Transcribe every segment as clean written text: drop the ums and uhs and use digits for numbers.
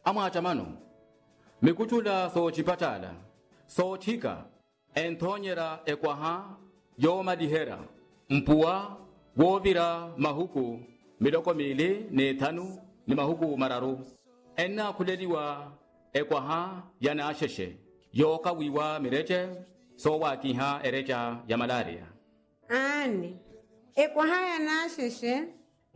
ama chamano mikutula so chipatala so chika enthonyera ekwaha yo madihera mpua wovira mahuku miloko mili ni thanu ni mahuku mararu enna kuleliwa ekwaha yana asheshe yo kawiwa mireche so wakiha erecha ya malaria ani ekwaha yana asheshe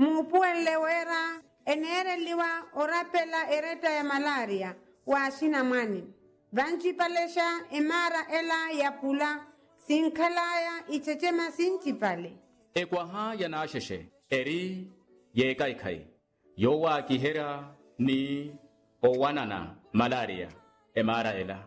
mupuelewera enereliwa orapela ereta ya malaria washina mani vanchipalesha emara ela ya pula sinkhalaya ichechema sinchipale ekwaha yana asheshe eri ye kaikai yo wakihera ni owanana malaria emara ela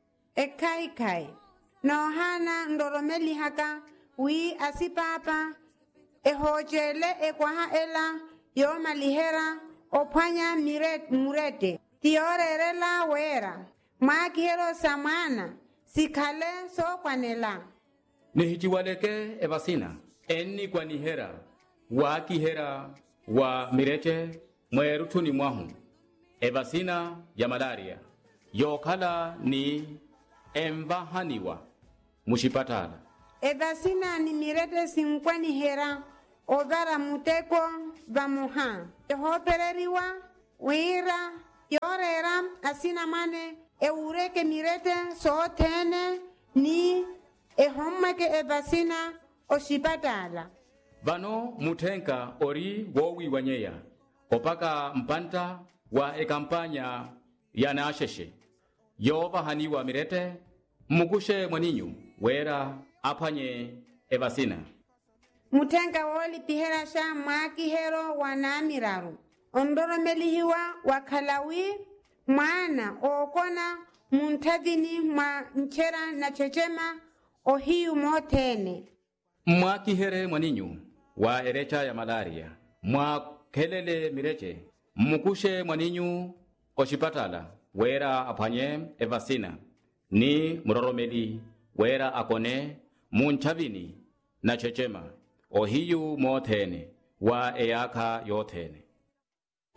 ekaikai nohana ndoromeli haka wi asipapa ehojele ekwaha ela yo malihera opanya murete tiorerela wera mwakihero samana sikhale sokwanela nihichiwaleke evasina enni kwanihera wakihera wa mireche mweruthuni mwahu evasina ya malaria yokhala ni emvahaniwa mushipatala evasina ni mirete sinkwanihera ovara muteko vamuha ehopereriwa wira yorera asina mane eureke mirete sothene ni ehommeke evasina oshipatala vano muthenka ori wowiwanyeya opaka mpanta wa ekampanya yana asheshe yovahaniwa mirete mukushe mwaninyu wera aphanye evasina muthenga wolipihera sha mwakihero wanamiraru ondoromelihiwa wakhalawi mwana okona munthavini mwa nchera na chechema ohiyu mothene mwakihere mwaninyu wa erecha ya malaria mwakhelele mireche mukushe mwaninyu oshipatala wera aphanye evasina ni muroromeli wera akone munchavini na chechema ohiyu mothene wa eyakha yothene